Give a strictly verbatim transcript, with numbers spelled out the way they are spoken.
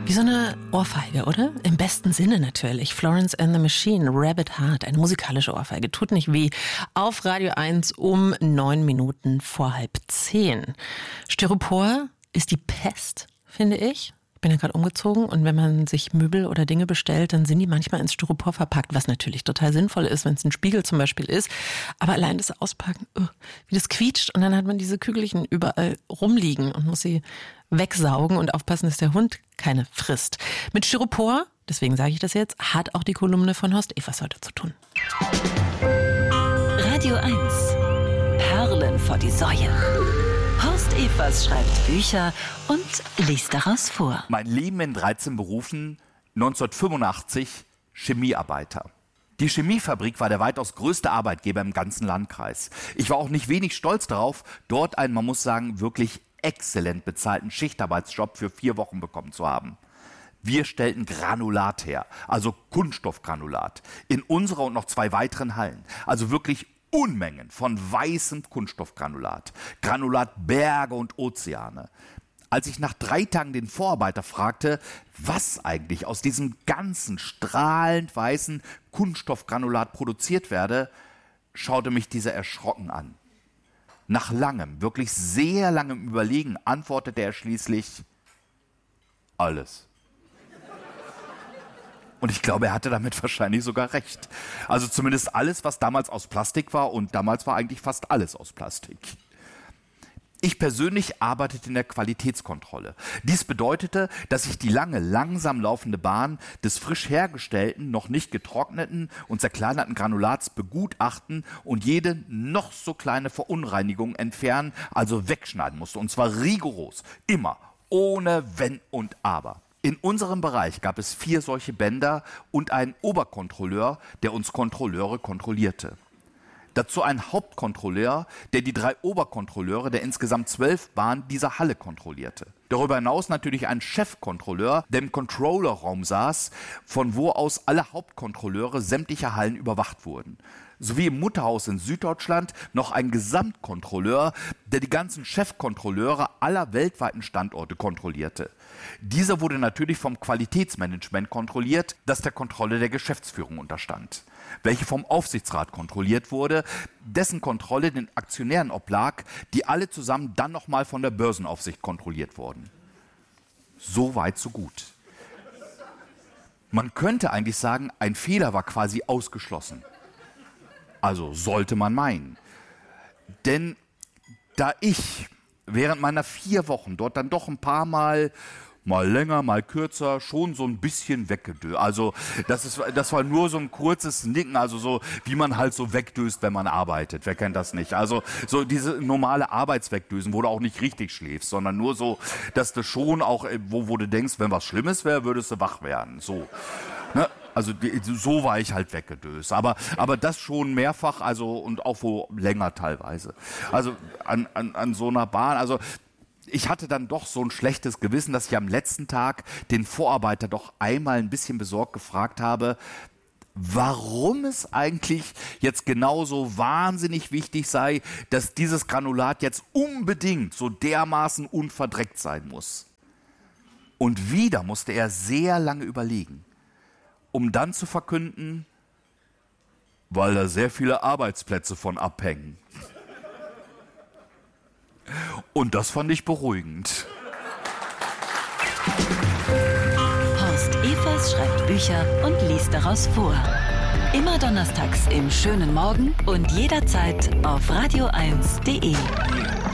Wie so eine Ohrfeige, oder? Im besten Sinne natürlich. Florence and the Machine, Rabbit Heart, eine musikalische Ohrfeige. Tut nicht weh. Auf Radio eins um neun Minuten vor halb zehn. Styropor ist die Pest, finde ich. Ich bin ja gerade umgezogen und wenn man sich Möbel oder Dinge bestellt, dann sind die manchmal ins Styropor verpackt, was natürlich total sinnvoll ist, wenn es ein Spiegel zum Beispiel ist. Aber allein das Auspacken, uh, wie das quietscht und dann hat man diese Kügelchen überall rumliegen und muss sie wegsaugen und aufpassen, dass der Hund keine frisst. Mit Styropor, deswegen sage ich das jetzt, hat auch die Kolumne von Horst Evers heute zu tun. Radio eins. Perlen vor die Säue. Horst Evers schreibt Bücher und liest daraus vor. Mein Leben in dreizehn Berufen, neunzehnhundertfünfundachtzig Chemiearbeiter. Die Chemiefabrik war der weitaus größte Arbeitgeber im ganzen Landkreis. Ich war auch nicht wenig stolz darauf, dort einen, man muss sagen, wirklich exzellent bezahlten Schichtarbeitsjob für vier Wochen bekommen zu haben. Wir stellten Granulat her, also Kunststoffgranulat, in unserer und noch zwei weiteren Hallen. Also wirklich Unmengen von weißem Kunststoffgranulat. Granulatberge und Ozeane. Als ich nach drei Tagen den Vorarbeiter fragte, was eigentlich aus diesem ganzen strahlend weißen Kunststoffgranulat produziert werde, schaute mich dieser erschrocken an. Nach langem, wirklich sehr langem Überlegen antwortete er schließlich: alles. Und ich glaube, er hatte damit wahrscheinlich sogar recht. Also zumindest alles, was damals aus Plastik war, und damals war eigentlich fast alles aus Plastik. Ich persönlich arbeitete in der Qualitätskontrolle. Dies bedeutete, dass ich die lange, langsam laufende Bahn des frisch hergestellten, noch nicht getrockneten und zerkleinerten Granulats begutachten und jede noch so kleine Verunreinigung entfernen, also wegschneiden musste. Und zwar rigoros, immer, ohne Wenn und Aber. In unserem Bereich gab es vier solche Bänder und einen Oberkontrolleur, der uns Kontrolleure kontrollierte. Dazu ein Hauptkontrolleur, der die drei Oberkontrolleure der insgesamt zwölf Bahnen dieser Halle kontrollierte. Darüber hinaus natürlich ein Chefkontrolleur, der im Controllerraum saß, von wo aus alle Hauptkontrolleure sämtlicher Hallen überwacht wurden. Sowie im Mutterhaus in Süddeutschland noch ein Gesamtkontrolleur, der die ganzen Chefkontrolleure aller weltweiten Standorte kontrollierte. Dieser wurde natürlich vom Qualitätsmanagement kontrolliert, das der Kontrolle der Geschäftsführung unterstand, welche vom Aufsichtsrat kontrolliert wurde, dessen Kontrolle den Aktionären oblag, die alle zusammen dann nochmal von der Börsenaufsicht kontrolliert wurden. So weit, so gut. Man könnte eigentlich sagen, ein Fehler war quasi ausgeschlossen. Also sollte man meinen. Denn da ich während meiner vier Wochen dort dann doch ein paar Mal, mal länger, mal kürzer, schon so ein bisschen weggedöst. Also das, ist, das war nur so ein kurzes Nicken, also so wie man halt so wegdöst, wenn man arbeitet. Wer kennt das nicht? Also so diese normale Arbeitswegdösen, wo du auch nicht richtig schläfst, sondern nur so, dass du schon auch, wo, wo du denkst, wenn was Schlimmes wäre, würdest du wach werden. So, ne? Also die, so war ich halt weggedöst. Aber, aber das schon mehrfach, also und auch wo länger teilweise. Also an, an, an so einer Bahn, also ich hatte dann doch so ein schlechtes Gewissen, dass ich am letzten Tag den Vorarbeiter doch einmal ein bisschen besorgt gefragt habe, warum es eigentlich jetzt genauso wahnsinnig wichtig sei, dass dieses Granulat jetzt unbedingt so dermaßen unverdreckt sein muss. Und wieder musste er sehr lange überlegen, um dann zu verkünden, weil da sehr viele Arbeitsplätze von abhängen. Und das fand ich beruhigend. Horst Evers schreibt Bücher und liest daraus vor. Immer donnerstags im schönen Morgen und jederzeit auf radio eins punkt de.